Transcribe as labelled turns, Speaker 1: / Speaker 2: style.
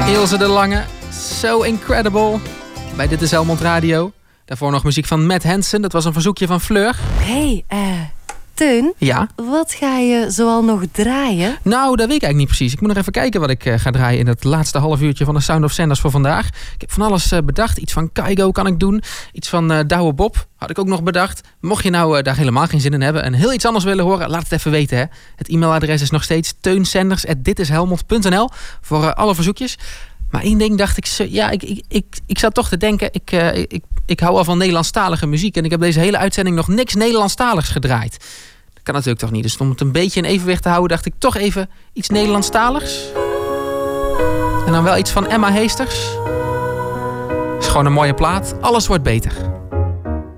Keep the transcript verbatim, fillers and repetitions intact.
Speaker 1: Ilse de Lange, So Incredible. Bij Dit is Helmond Radio. Daarvoor nog muziek van Matt Hansen. Dat was een verzoekje van Fleur.
Speaker 2: Hey, eh... Teun,
Speaker 1: ja?
Speaker 2: Wat ga je zoal nog draaien?
Speaker 1: Nou, dat weet ik eigenlijk niet precies. Ik moet nog even kijken wat ik uh, ga draaien in het laatste half uurtje van de Sound of Sanders voor vandaag. Ik heb van alles uh, bedacht. Iets van Kygo kan ik doen. Iets van uh, Douwe Bob had ik ook nog bedacht. Mocht je nou uh, daar helemaal geen zin in hebben en heel iets anders willen horen, laat het even weten. Hè. Het e-mailadres is nog steeds teunsenders at ditishelmond punt n l voor uh, alle verzoekjes. Maar één ding dacht ik, ja, ik, ik, ik, ik zat toch te denken, ik, uh, ik, ik hou al van Nederlandstalige muziek en ik heb deze hele uitzending nog niks Nederlandstaligs gedraaid. Dat kan natuurlijk toch niet. Dus om het een beetje in evenwicht te houden, dacht ik toch even iets Nederlandstaligs. En dan wel iets van Emma Heesters. Is gewoon een mooie plaat. Alles wordt beter.